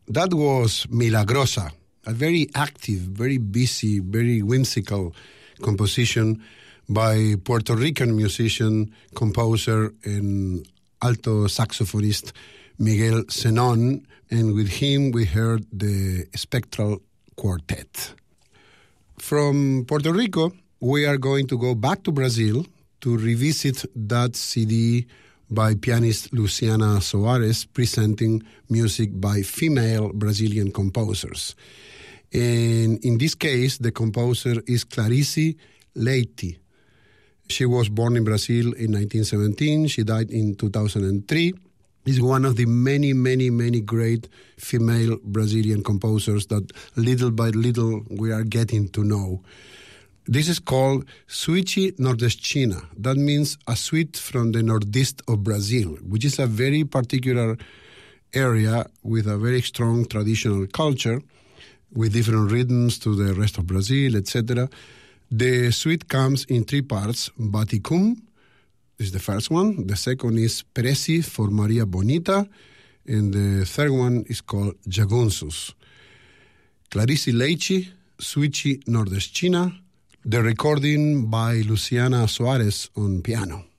That was Milagrosa, a very active, very busy, very whimsical composition by Puerto Rican musician, composer, and alto saxophonist Miguel Zenón, and with him we heard the Spectral Quartet. From Puerto Rico, we are going to go back to Brazil to revisit that CD by pianist Luciana Soares, presenting music by female Brazilian composers. And in this case, the composer is Clarice Leite. She was born in Brazil in 1917. She died in 2003. Is one of the many, many, many great female Brazilian composers that little by little we are getting to know. This is called Suite Nordestina. That means a suite from the northeast of Brazil, which is a very particular area with a very strong traditional culture, with different rhythms to the rest of Brazil, etc. The suite comes in three parts. Baticum is the first one. The second is Preci for Maria Bonita. And the third one is called Jagunçus. Clarice Leite, Suite Nordestina. The recording by Luciana Soares on piano.